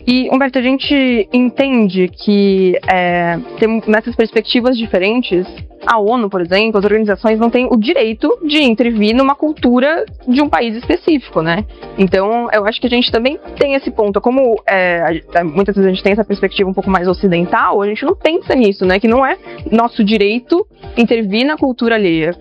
E, Humberto, a gente entende que tem, nessas perspectivas diferentes, a ONU, por exemplo, as organizações não têm o direito de intervir numa cultura de um país específico, né? Então, eu acho que a gente também tem esse ponto. Como muitas vezes a gente tem essa perspectiva um pouco mais ocidental, a gente não pensa nisso, né? Que não é nosso direito intervir na cultura alheia.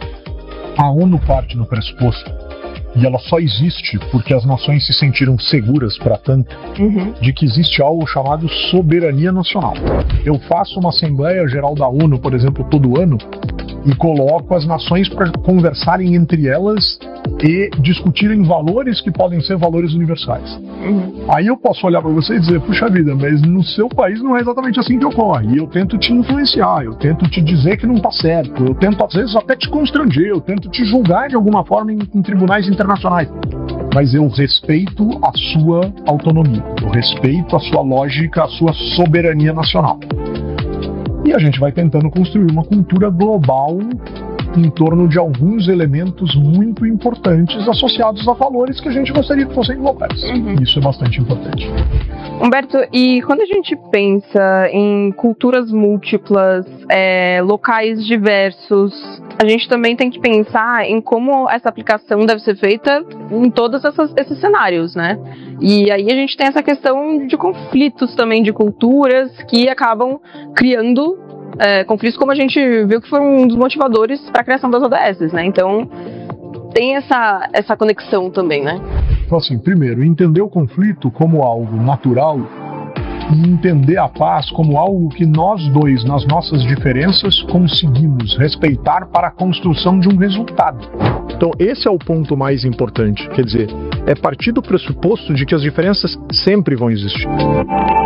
A ONU parte no pressuposto, e ela só existe porque as nações se sentiram seguras para tanto, de que existe algo chamado soberania nacional. Eu faço uma Assembleia Geral da ONU, por exemplo, todo ano, e coloco as nações para conversarem entre elas e discutirem valores que podem ser valores universais. Aí eu posso olhar para você e dizer, puxa vida, mas no seu país não é exatamente assim que ocorre. E eu tento te influenciar, eu tento te dizer que não está certo, eu tento às vezes até te constranger, eu tento te julgar de alguma forma em tribunais internacionais. Mas eu respeito a sua autonomia, eu respeito a sua lógica, a sua soberania nacional. E a gente vai tentando construir uma cultura global em torno de alguns elementos muito importantes associados a valores que a gente gostaria que fossem globais. Isso é bastante importante. Humberto, e quando a gente pensa em culturas múltiplas, locais diversos, a gente também tem que pensar em como essa aplicação deve ser feita em todos esses cenários, né? E aí a gente tem essa questão de conflitos também de culturas que acabam criando conflitos, como a gente viu que foram um dos motivadores para a criação das ODS, né? Então tem essa conexão também, né? Então, assim, primeiro, entender o conflito como algo natural e entender a paz como algo que nós dois, nas nossas diferenças, conseguimos respeitar para a construção de um resultado. Então, esse é o ponto mais importante. Quer dizer, é partir do pressuposto de que as diferenças sempre vão existir.